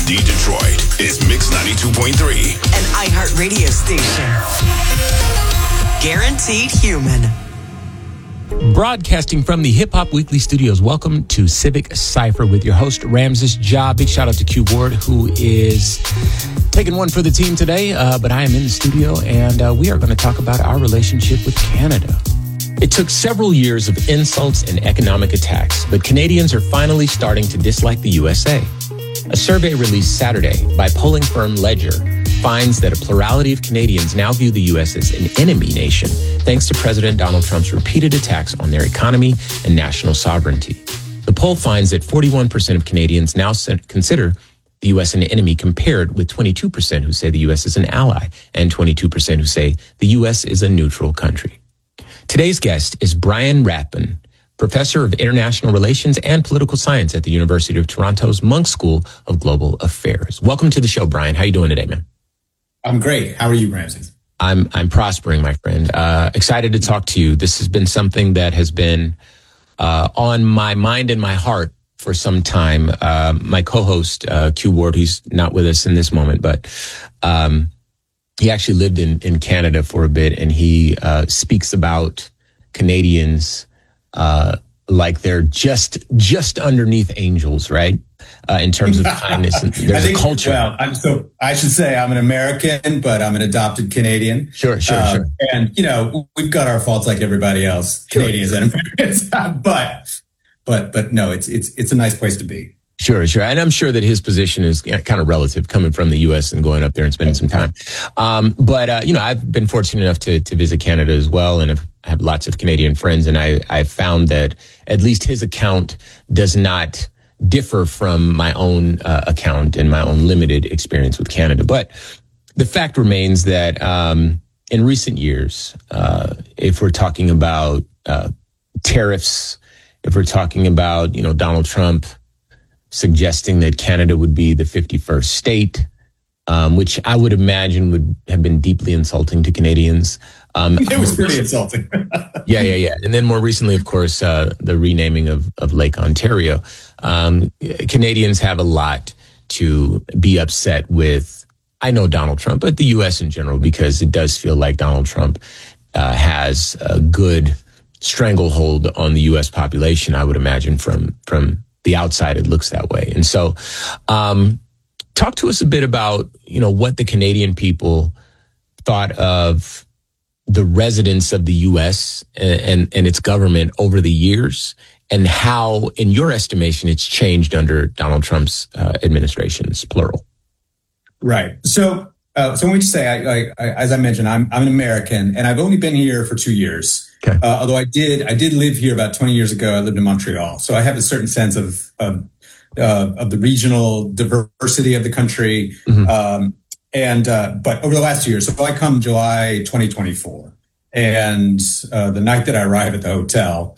WSD Detroit is Mix 92.3. An iHeart radio station. Guaranteed human. Broadcasting from the Hip Hop Weekly studios, welcome to Civic Cypher with your host, Ramses Ja. Big shout out to Q Ward, who is taking one for the team today, but I am in the studio, and we are going to talk about our relationship with Canada. It took several years of insults and economic attacks, but Canadians are finally starting to dislike the USA. A survey released Saturday by polling firm Ledger finds that a plurality of Canadians now view the U.S. as an enemy nation, thanks to President Donald Trump's repeated attacks on their economy and national sovereignty. The poll finds that 41% of Canadians now consider the U.S. an enemy, compared with 22% who say the U.S. is an ally and 22% who say the U.S. is a neutral country. Today's guest is Brian Rapin, Professor of International Relations and Political Science at the University of Toronto's Munk School of Global Affairs. Welcome to the show, Brian. How are you doing today, man? I'm great. How are you, Ramses? I'm prospering, my friend. Excited to talk to you. This has been something that has been on my mind and my heart for some time. My co-host, Q Ward, he's not with us in this moment, but he actually lived in Canada for a bit, and he speaks about Canadians like they're just underneath angels, right? In terms of kindness. And there's a culture. Well, I should say I'm an American, but I'm an adopted Canadian. Sure. And, we've got our faults like everybody else, Canadians and Americans. but no, it's a nice place to be. Sure. And I'm sure that his position is kind of relative, coming from the U.S. and going up there and spending some time. But I've been fortunate enough to visit Canada as well, and I have lots of Canadian friends, and I found that at least his account does not differ from my own account and my own limited experience with Canada. But the fact remains that in recent years, if we're talking about tariffs, if we're talking about Donald Trump suggesting that Canada would be the 51st state, which I would imagine would have been deeply insulting to Canadians. It was pretty insulting. Yeah. And then more recently, of course, the renaming of Lake Ontario. Canadians have a lot to be upset with. I know Donald Trump, but the U.S. in general, because it does feel like Donald Trump has a good stranglehold on the U.S. population. I would imagine from the outside, it looks that way. And so, talk to us a bit about, what the Canadian people thought of the residents of the U.S. and its government over the years, and how, in your estimation, it's changed under Donald Trump's administrations, plural. Right. So when we say, as I mentioned, I'm an American, and I've only been here for 2 years. Okay. Although I did live here about 20 years ago. I lived in Montreal, so I have a certain sense of the regional diversity of the country. Mm-hmm. But over the last 2 years, so I come July 2024, and the night that I arrive at the hotel,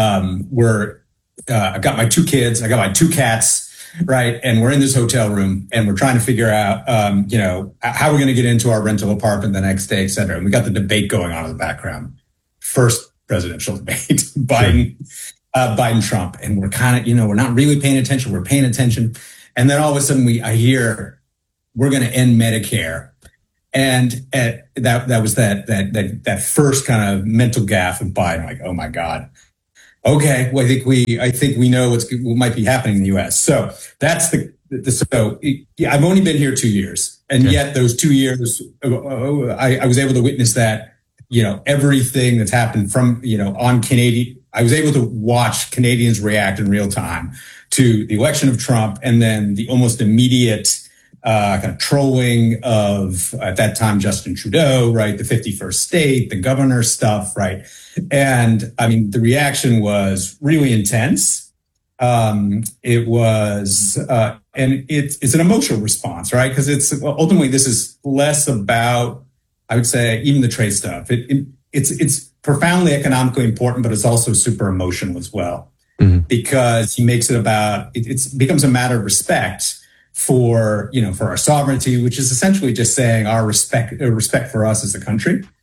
I got my 2 kids, I got my 2 cats, right, and we're in this hotel room, and we're trying to figure out, how we're going to get into our rental apartment the next day, et cetera. And we got the debate going on in the background. First presidential debate, Biden, Trump, and we're kind of, we're not really paying attention. We're paying attention, and then all of a sudden I hear we're going to end Medicare, and that was that first kind of mental gaffe of Biden. Like, oh my God, okay, well, I think we know what might be happening in the U.S. So that's I've only been here 2 years, and yet those 2 years, I was able to witness that. Everything that's happened from, on Canadian, I was able to watch Canadians react in real time to the election of Trump, and then the almost immediate kind of trolling of, at that time, Justin Trudeau, right? The 51st state, the governor stuff, right? And I mean, the reaction was really intense. It was, and it's an emotional response, right? Because ultimately, this is less about, I would say, even the trade stuff. It's profoundly economically important, but it's also super emotional as well, because he makes it about, it becomes a matter of respect for our sovereignty, which is essentially just saying our respect for us as a country.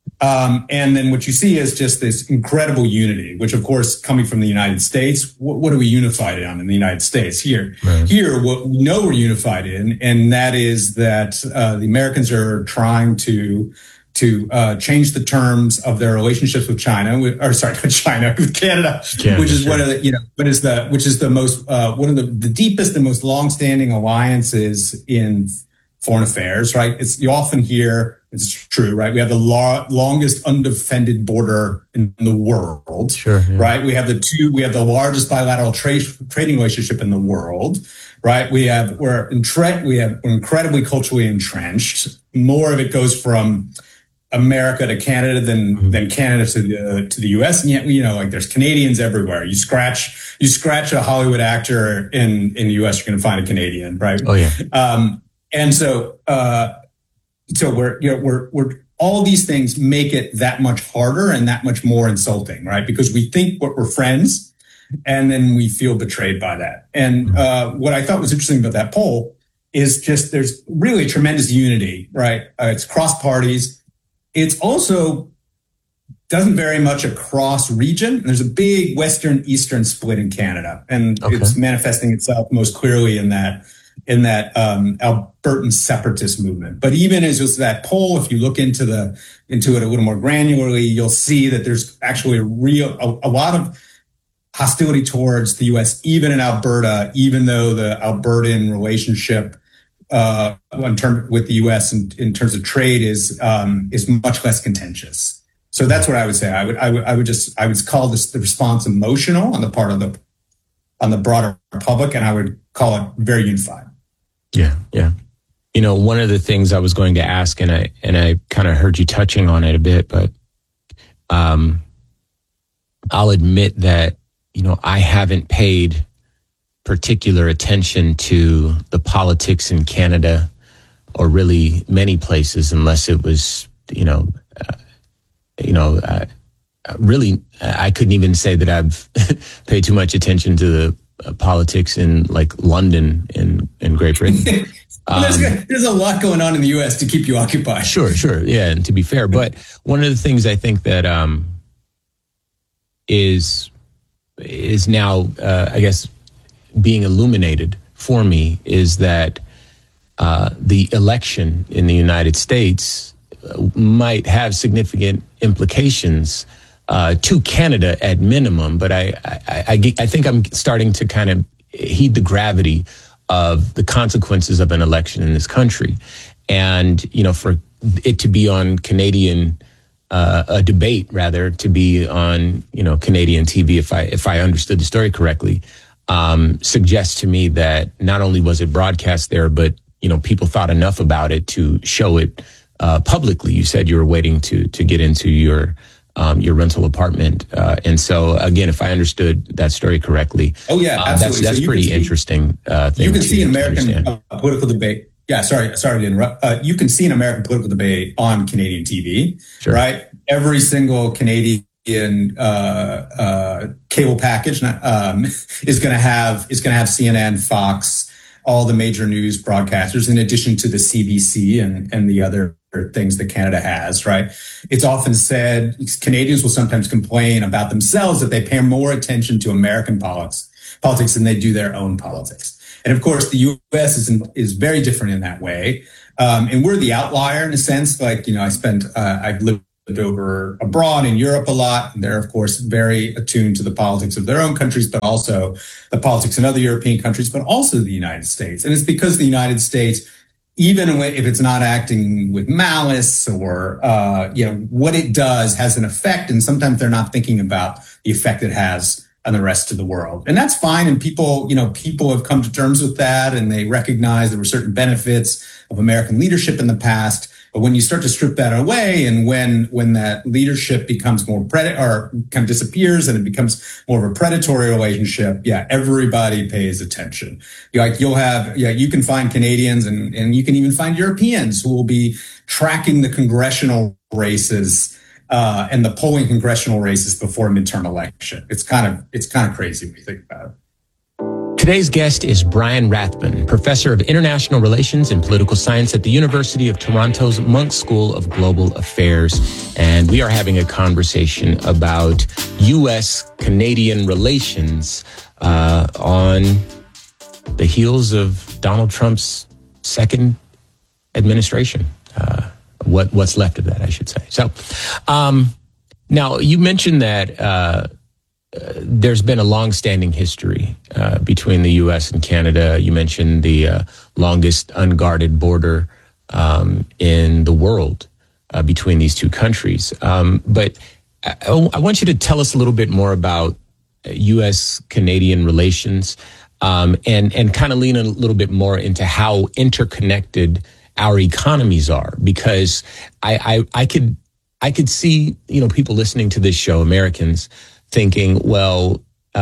And then what you see is just this incredible unity, which of course, coming from the United States, what are we unified on in the United States here? Right. Here, what we know we're unified in, and that is that the Americans are trying to change the terms of their relationships with China, with Canada, which is one of the, which is the most, one of the deepest and most longstanding alliances in foreign affairs, right? You often hear, it's true, right? We have the longest undefended border in the world, sure, yeah. Right? We have the largest bilateral trading relationship in the world, right? We're incredibly culturally entrenched. More of it goes from America to Canada than Canada to the US. And yet, there's Canadians everywhere. You scratch a Hollywood actor in the US, you're going to find a Canadian, right? Oh yeah. And so we're all these things make it that much harder and that much more insulting, right? Because we think we're friends and then we feel betrayed by that. And, what I thought was interesting about that poll is just there's really tremendous unity, right? It's cross parties. It's also doesn't vary much across region. There's a big Western-Eastern split in Canada, and it's manifesting itself most clearly in that Albertan separatist movement. But even as just that poll, if you look into it a little more granularly, you'll see that there's actually a lot of hostility towards the U.S. even in Alberta, even though the Albertan relationship with the U.S. in terms of trade is much less contentious. So that's what I would say. I would call the response emotional on the part of the broader public, and I would call it very unified. Yeah, yeah. One of the things I was going to ask, and I kind of heard you touching on it a bit, but I'll admit that I haven't paid particular attention to the politics in Canada, or really many places, unless it was really, I couldn't even say that I've paid too much attention to the politics in like London in Great Britain. There's a lot going on in the U.S. to keep you occupied. Sure. Yeah, and to be fair, but one of the things I think that is now, I guess, being illuminated for me is that the election in the United States might have significant implications to Canada at minimum, but I think I'm starting to kind of heed the gravity of the consequences of an election in this country. And, for it to be on Canadian, a debate rather, to be on, Canadian TV, if I understood the story correctly, suggests to me that not only was it broadcast there, but, people thought enough about it to show it publicly. You said you were waiting to get into your rental apartment. And so, again, if I understood that story correctly, absolutely. That's pretty interesting. You can see American political debate. Yeah, sorry to interrupt. You can see an American political debate on Canadian TV, sure. Right? Every single Canadian cable package is going to have CNN, Fox, all the major news broadcasters, in addition to the CBC and the other things that Canada has, right? It's often said Canadians will sometimes complain about themselves that they pay more attention to American politics than they do their own politics. And of course, the U.S. is very different in that way. And we're the outlier in a sense. Like, I've lived over abroad in Europe a lot. And they're, of course, very attuned to the politics of their own countries, but also the politics in other European countries, but also the United States. And it's because the United States, even if it's not acting with malice or, what it does has an effect. And sometimes they're not thinking about the effect it has on the rest of the world. And that's fine. And people have come to terms with that, and they recognize there were certain benefits of American leadership in the past. But when you start to strip that away, and when that leadership becomes more or kind of disappears and it becomes more of a predatory relationship, everybody pays attention. You can find Canadians and you can even find Europeans who will be tracking the congressional races and the polling congressional races before a midterm election. It's kind of crazy when you think about it. Today's guest is Brian Rathbun, professor of international relations and political science at the University of Toronto's Munk School of Global Affairs. And we are having a conversation about U.S.-Canadian relations on the heels of Donald Trump's second administration. What's left of that, I should say. So now you mentioned that there's been a long-standing history between the U.S. and Canada. You mentioned the longest unguarded border in the world between these two countries. But I want you to tell us a little bit more about U.S.-Canadian relations and kind of lean a little bit more into how interconnected our economies are, because I could see, people listening to this show, Americans, thinking, well,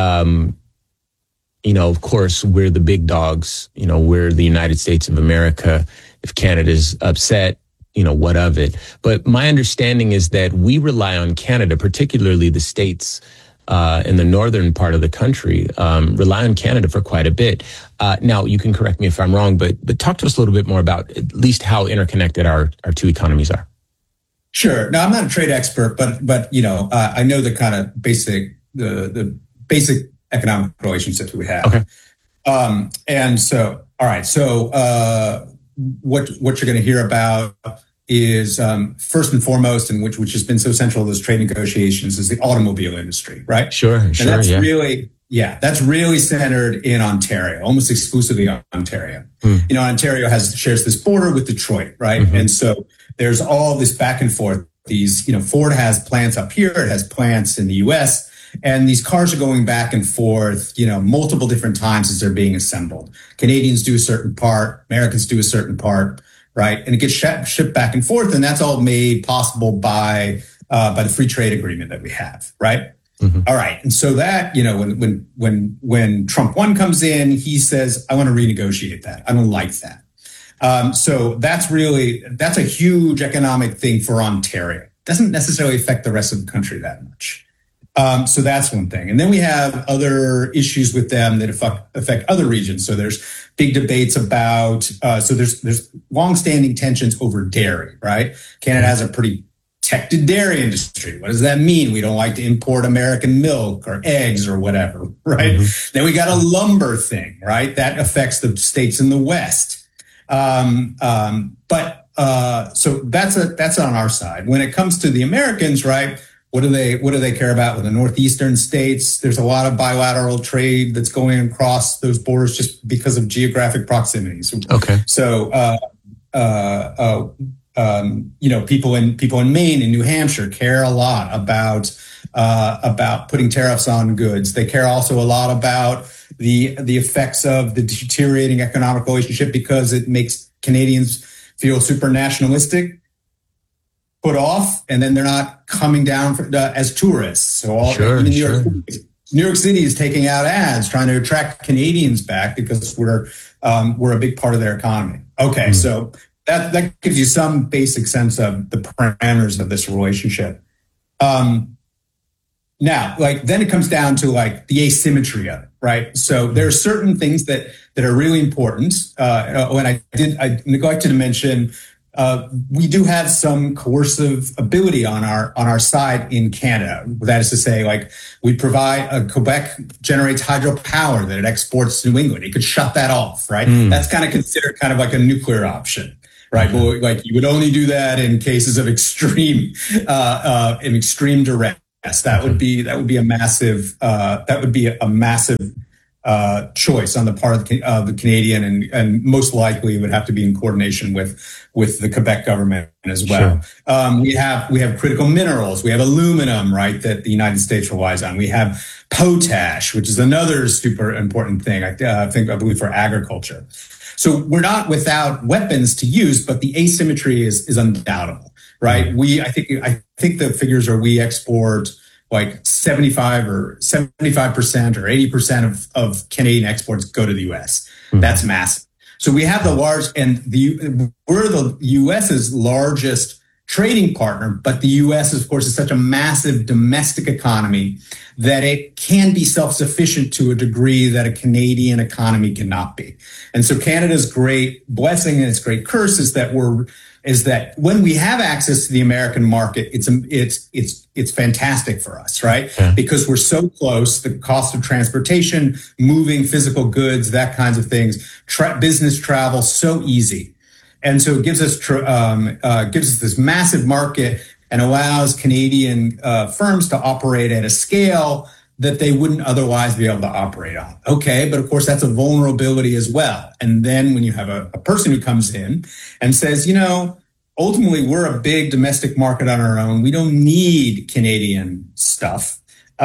of course, we're the big dogs. We're the United States of America. If Canada's upset, what of it? But my understanding is that we rely on Canada, particularly the states in the northern part of the country, rely on Canada for quite a bit. Now, you can correct me if I'm wrong, but talk to us a little bit more about at least how interconnected our two economies are. Sure. Now, I'm not a trade expert, but I know the kind of basic economic relationships we have. Okay. And so, all right. So, what you're going to hear about is first and foremost, and which has been so central to those trade negotiations, is the automobile industry, right? Sure. And that's really centered in Ontario, almost exclusively Ontario. Ontario shares this border with Detroit, right? Mm-hmm. And so there's all this back and forth. These, Ford has plants up here, it has plants in the US, and these cars are going back and forth, multiple different times as they're being assembled. Canadians do a certain part, Americans do a certain part, right? And it gets shipped back and forth, and that's all made possible by the free trade agreement that we have, right? Mm-hmm. All right. And so that, when Trump 1 comes in, he says, I want to renegotiate that. I don't like that. So that's a huge economic thing for Ontario. It doesn't necessarily affect the rest of the country that much. So that's one thing. And then we have other issues with them that affect other regions. So there's big debates about, so there's longstanding tensions over dairy, right? Canada has a pretty protected dairy industry. What does that mean? We don't like to import American milk or eggs or whatever, right? Mm-hmm. Then we got a lumber thing, right? That affects the states in the West. So that's on our side. When it comes to the Americans, right? What do they care about with the northeastern states? There's a lot of bilateral trade that's going across those borders just because of geographic proximity. Okay. So, people in Maine and New Hampshire care a lot about putting tariffs on goods. They care also a lot about the effects of the deteriorating economic relationship because it makes Canadians feel super nationalistic, put off, and then they're not coming down as tourists. So New York City is taking out ads trying to attract Canadians back because we're a big part of their economy. Okay, so that gives you some basic sense of the parameters of this relationship. Now, then it comes down to the asymmetry of it, right? So there are certain things that are really important. I neglected to mention, we do have some coercive ability on our side in Canada. That is to say, we provide, Quebec generates hydropower that it exports to New England. It could shut that off, right? That's kind of considered kind of like a nuclear option. Right. Mm-hmm. Well, you would only do that in cases of extreme duress. That would be a massive choice on the part of the Canadian, and most likely it would have to be in coordination with the Quebec government as well. Sure. We have critical minerals. We have aluminum, right, that the United States relies on. We have potash, which is another super important thing. I believe for agriculture. So we're not without weapons to use, but the asymmetry is undoubtable, right? I think the figures are we export 75% or 80% of Canadian exports go to the US. Mm-hmm. That's massive. So we have we're the US's largest trading partner. But the U.S., of course, is such a massive domestic economy that it can be self-sufficient to a degree that a Canadian economy cannot be. And so Canada's great blessing and its great curse is that when we have access to the American market, it's fantastic for us, right? Yeah. Because we're so close, the cost of transportation, moving physical goods, that kinds of things, business travel, so easy. And so it gives us this massive market and allows Canadian firms to operate at a scale that they wouldn't otherwise be able to operate on. Okay, but of course that's a vulnerability as well. And then when you have a person who comes in and says, ultimately we're a big domestic market on our own. We don't need Canadian stuff.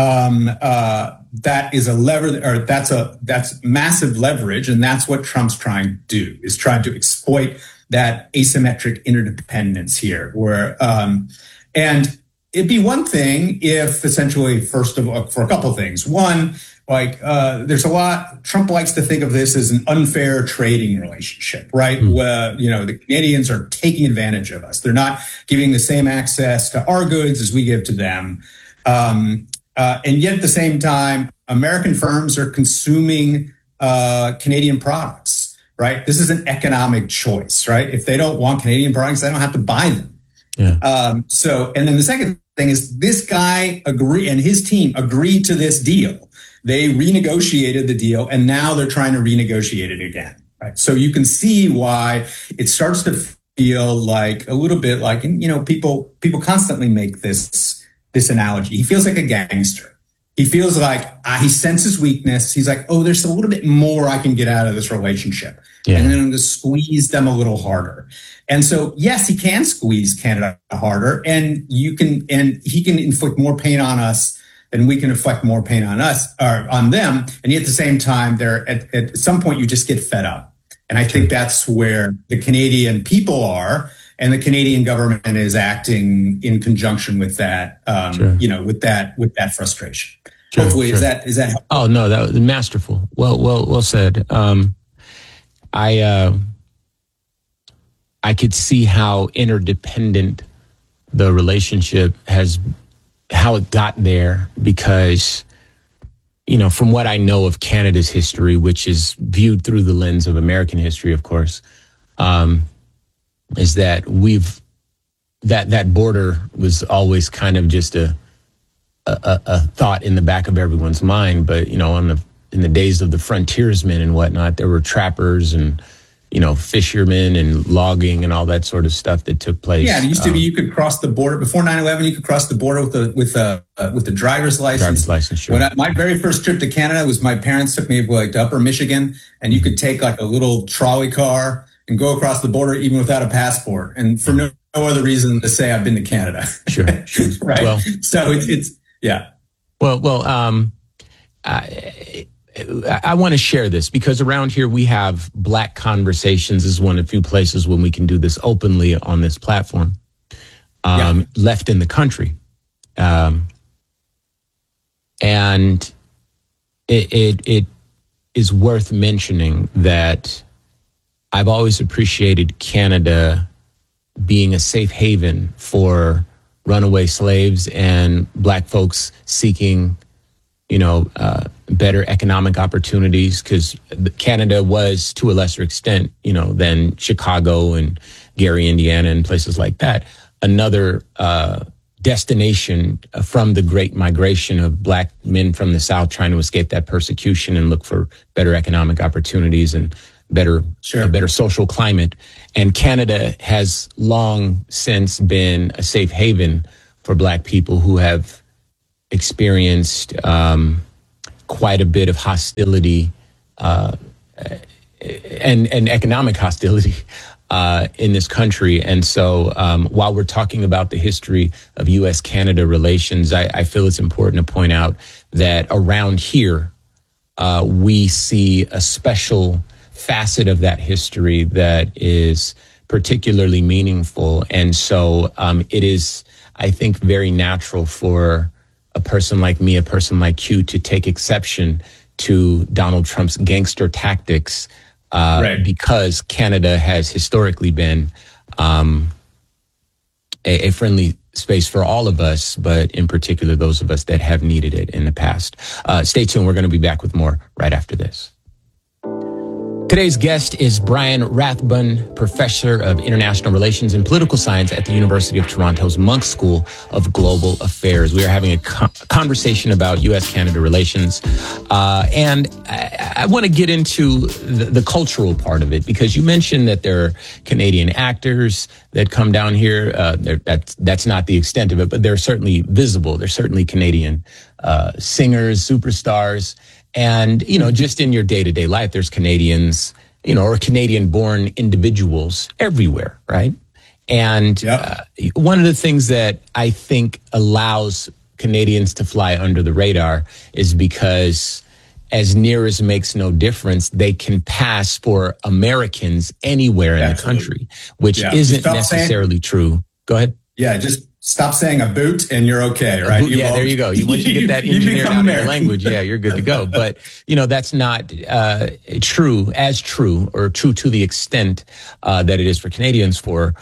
That is a lever, or that's massive leverage. And that's what Trump's trying to do, is trying to exploit that asymmetric interdependence here, where, and it'd be one thing if essentially, first of all, for a couple of things. One, there's a lot, Trump likes to think of this as an unfair trading relationship, right? The Canadians are taking advantage of us. They're not giving the same access to our goods as we give to them. And yet at the same time, American firms are consuming Canadian products. Right? This is an economic choice, right? If they don't want Canadian products, they don't have to buy them. Yeah. And then the second thing is this guy and his team agreed to this deal. They renegotiated the deal and now they're trying to renegotiate it again. Right? So you can see why it starts to feel like a little bit like, people constantly make this analogy. He feels like a gangster. He feels like he senses weakness. He's like, oh, there's a little bit more I can get out of this relationship. Yeah. And then I'm going to squeeze them a little harder. And so, yes, he can squeeze Canada harder, and he can inflict more pain on us than we can inflict more pain on us or on them. And yet at the same time, at some point you just get fed up. And I think that's where the Canadian people are, and the Canadian government is acting in conjunction with that, with that frustration. Sure, hopefully, sure. Is that helpful? Oh no, that was masterful. Well said. I could see how interdependent the relationship how it got there, because, from what I know of Canada's history, which is viewed through the lens of American history, of course, is that that border was always kind of just a thought in the back of everyone's mind. But, in the days of the frontiersmen and whatnot, there were trappers and, fishermen and logging and all that sort of stuff that took place. Yeah, it used to be you could cross the border before 9/11. You could cross the border with the driver's license. Driver's license, sure. My very first trip to Canada was my parents took me to Upper Michigan, and you could take a little trolley car and go across the border even without a passport, and for no other reason than to say I've been to Canada. Sure. Right. Well, so it's yeah. I want to share this because around here we have Black Conversations. This is one of the few places when we can do this openly on this platform. Left in the country, and it is worth mentioning that I've always appreciated Canada being a safe haven for runaway slaves and Black folks seeking, better economic opportunities, because Canada was, to a lesser extent, than Chicago and Gary, Indiana, and places like that, another destination from the great migration of Black men from the South trying to escape that persecution and look for better economic opportunities and a better social climate. And Canada has long since been a safe haven for Black people who have experienced quite a bit of hostility and economic hostility in this country. And so while we're talking about the history of U.S.-Canada relations, I feel it's important to point out that around here, we see a special facet of that history that is particularly meaningful. And so it is, I think, very natural for a person like me, a person like you, to take exception to Donald Trump's gangster tactics, because Canada has historically been a friendly space for all of us, but in particular, those of us that have needed it in the past. Stay tuned. We're going to be back with more right after this. Today's guest is Brian Rathbun, Professor of International Relations and Political Science at the University of Toronto's Munk School of Global Affairs. We are having a conversation about U.S.-Canada relations. And I want to get into the cultural part of it, because you mentioned that there are Canadian actors that come down here. That's not the extent of it, but they're certainly visible. They're certainly Canadian singers, superstars. And, just in your day-to-day life, there's Canadians, or Canadian-born individuals everywhere, right? And one of the things that I think allows Canadians to fly under the radar is because, as near as makes no difference, they can pass for Americans anywhere in the country, which isn't necessarily true. Go ahead. Yeah, just stop saying a boot and you're okay, right? There you go. Once you get that engineered out of your language, you're good to go. But, that's not true or true to the extent that it is for Canadians, for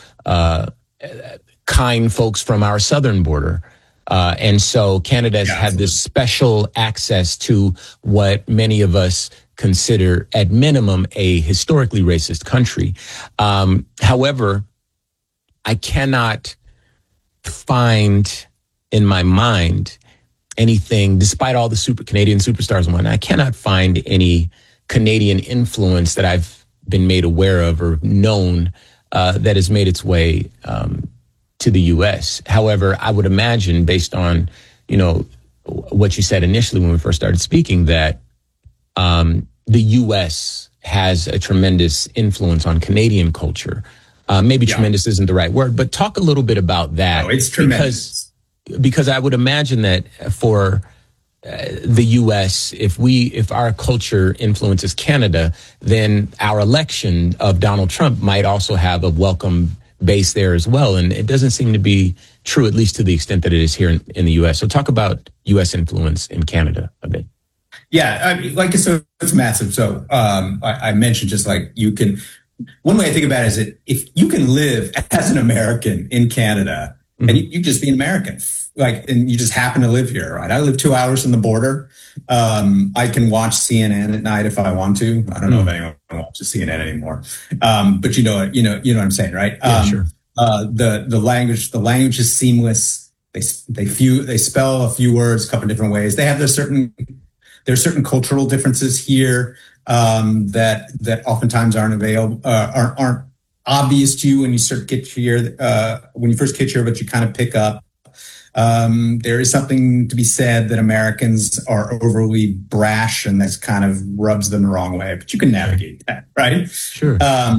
kind folks from our southern border. And so Canada has had this special access to what many of us consider, at minimum, a historically racist country. However, I cannot find in my mind anything, despite all the Canadian superstars and whatnot, I cannot find any Canadian influence that I've been made aware of or known that has made its way to the U.S. However, I would imagine, based on, what you said initially when we first started speaking, that the U.S. has a tremendous influence on Canadian culture. Maybe tremendous isn't the right word, but talk a little bit about that. No, it's tremendous. Because I would imagine that for the U.S., if our culture influences Canada, then our election of Donald Trump might also have a welcome base there as well. And it doesn't seem to be true, at least to the extent that it is here in the U.S. So talk about U.S. influence in Canada a bit. Yeah, I mean, so it's massive. So I mentioned just like you can. One way I think about it is that if you can live as an American in Canada and you just be an American, and you just happen to live here, right? I live 2 hours from the border. I can watch CNN at night if I want to. I don't know if anyone watches CNN anymore. But you know what I'm saying, right? Yeah, sure. The language is seamless. They spell a few words a couple of different ways. They have there's certain cultural differences here. That oftentimes aren't obvious to you when you first get here, but you kind of pick up. There is something to be said that Americans are overly brash, and that's kind of rubs them the wrong way. But you can navigate that, right? Sure.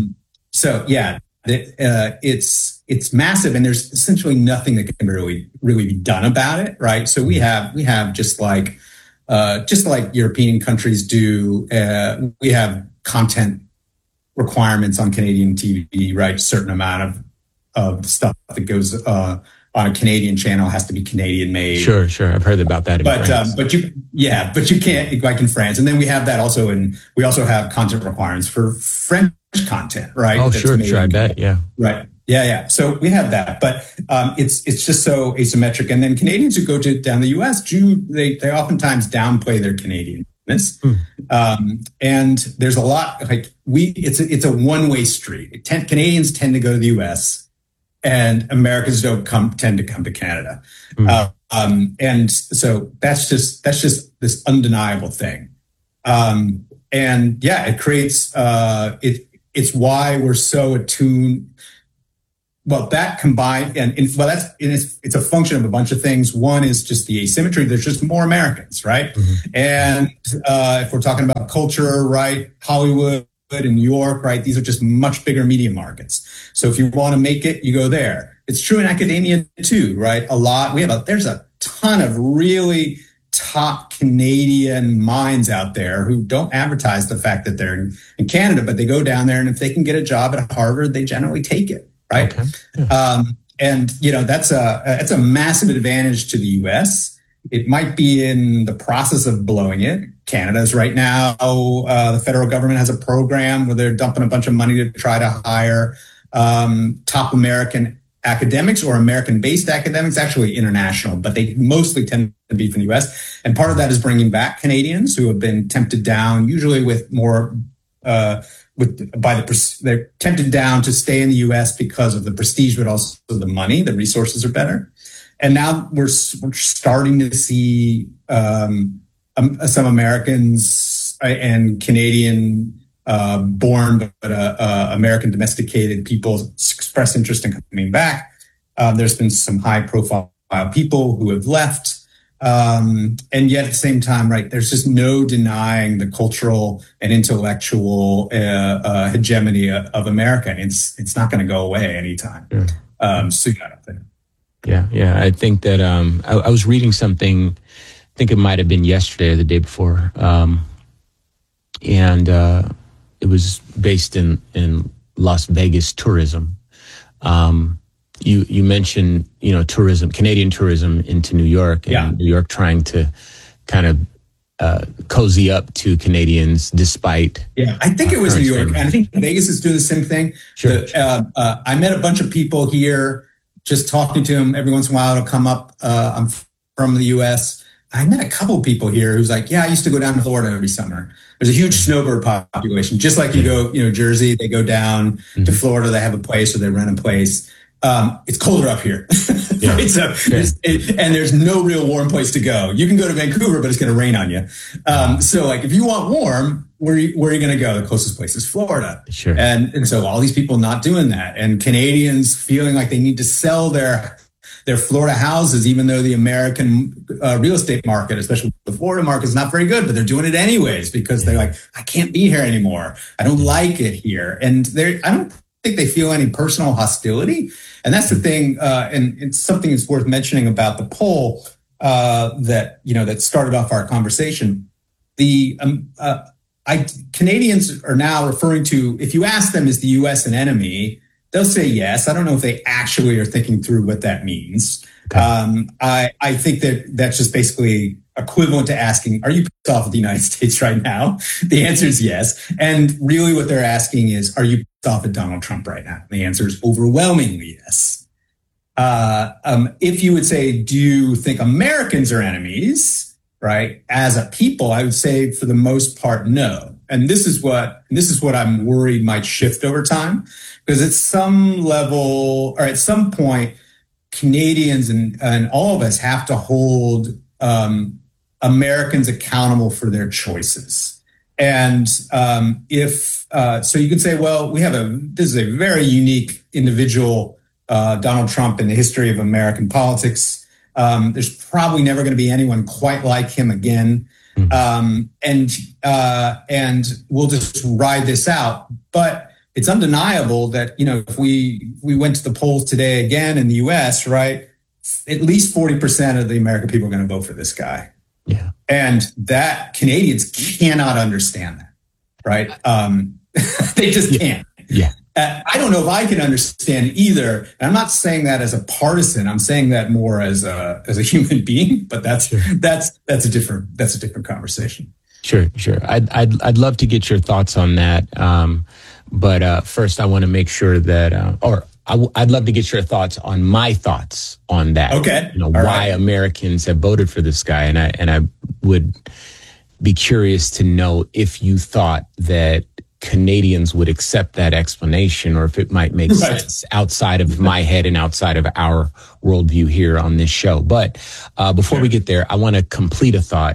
It's massive, and there's essentially nothing that can really be done about it, right? So we have just like European countries do, we have content requirements on Canadian TV, right? A certain amount of stuff that goes on a Canadian channel has to be Canadian made. Sure. I've heard about that in France. But you can't, like in France. And then we have that also, and we also have content requirements for French content, right? Oh, sure, I bet, yeah. Right. Yeah. So we have that, but it's just so asymmetric. And then Canadians who go down the U.S., they oftentimes downplay their Canadianness, and there's a lot it's a one-way street. Canadians tend to go to the U.S., and Americans tend to come to Canada, and so that's just this undeniable thing, and it creates it's why we're so attuned. Well, that combined, it's a function of a bunch of things. One is just the asymmetry. There's just more Americans, right? And if we're talking about culture, right, Hollywood and New York, right, these are just much bigger media markets. So if you want to make it, you go there. It's true in academia too, right? There's a ton of really top Canadian minds out there who don't advertise the fact that they're in Canada, but they go down there, and if they can get a job at Harvard, they generally take it. Right. Okay. Yeah. And that's a massive advantage to the U.S. It might be in the process of blowing it. Canada's right now, the federal government has a program where they're dumping a bunch of money to try to hire top American academics or American-based academics, actually international, but they mostly tend to be from the U.S. And part of that is bringing back Canadians who have been tempted down, usually with more, they're tempted down to stay in the U.S. because of the prestige, but also the money. The resources are better. And now we're starting to see some Americans and Canadian born but American domesticated people express interest in coming back. There's been some high profile people who have left. And yet at the same time, right, there's just no denying the cultural and intellectual hegemony of America. It's not going to go away anytime. Soon, I don't think. Yeah. I think that I was reading something, I think it might have been yesterday or the day before, and it was based in Las Vegas tourism. You mentioned, tourism, Canadian tourism into New York, and New York trying to kind of cozy up to Canadians despite. Yeah, I think it was New York, and I think Vegas is doing the same thing. Sure. I met a bunch of people here, just talking to them. Every once in a while it'll come up. I'm from the U.S. I met a couple of people here who's like, I used to go down to Florida every summer. There's a huge snowbird population. Just like you go, Jersey, they go down to Florida, they have a place or they rent a place. It's colder up here. Right? So, and there's no real warm place to go. You can go to Vancouver, but it's going to rain on you. So like if you want warm, where are you going to go? The closest place is Florida. Sure. And so all these people not doing that, and Canadians feeling like they need to sell their Florida houses, even though the American real estate market, especially the Florida market, is not very good, but they're doing it anyways because they're like, I can't be here anymore. I don't like it here. And I don't think they feel any personal hostility. And that's the thing. And it's something that's worth mentioning about the poll that started off our conversation. Canadians are now referring to, if you ask them, is the U.S. an enemy? They'll say yes. I don't know if they actually are thinking through what that means. Okay. I think that's just basically equivalent to asking, are you pissed off with the United States right now? The answer is yes. And really what they're asking is, are you pissed off at Donald Trump right now? The answer is overwhelmingly yes. If you would say, do you think Americans are enemies, right? As a people, I would say for the most part, no. And this is what I'm worried might shift over time, because at some level or at some point, Canadians and all of us have to hold Americans accountable for their choices. And so you could say, well, this is a very unique individual, Donald Trump, in the history of American politics. There's probably never going to be anyone quite like him again. And we'll just ride this out. But it's undeniable that, if we went to the polls today again in the U.S., right, at least 40% of the American people are going to vote for this guy. Yeah. And that Canadians cannot understand that, right? They just can't. Yeah. I don't know if I can understand it either. And I'm not saying that as a partisan. I'm saying that more as a human being. But that's a different conversation. Sure. I'd love to get your thoughts on that. But first, I want to make sure that, I'd love to get your thoughts on my thoughts on that. Okay. Why Americans have voted for this guy, and I would be curious to know if you thought that Canadians would accept that explanation, or if it might make sense outside of my head and outside of our worldview here on this show. But before we get there, I want to complete a thought.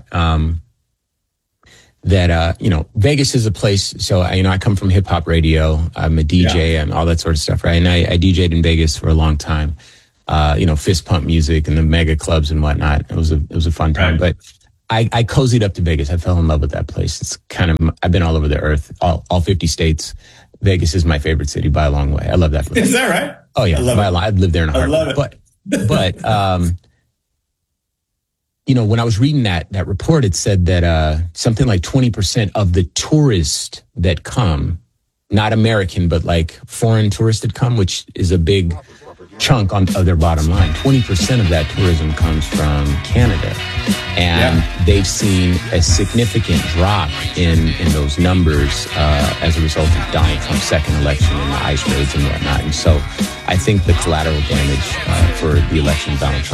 That, Vegas is a place. So, I come from hip hop radio. I'm a DJ and all that sort of stuff, right? And I DJ'd in Vegas for a long time. Fist pump music and the mega clubs and whatnot. It was a fun time, but I cozied up to Vegas. I fell in love with that place. It's kind of, I've been all over the earth, all 50 states. Vegas is my favorite city by a long way. I love that place. Is that right? Oh yeah. I'd live there in a heartbeat. I love it. But when I was reading that report, it said that something like 20% of the tourists that come, not American, but like foreign tourists that come, which is a big chunk of their bottom line, 20% of that tourism comes from Canada. And they've seen a significant drop in those numbers as a result of Donald Trump's second election and the ICE raids and whatnot. And so I think the collateral damage for the election of Donald Trump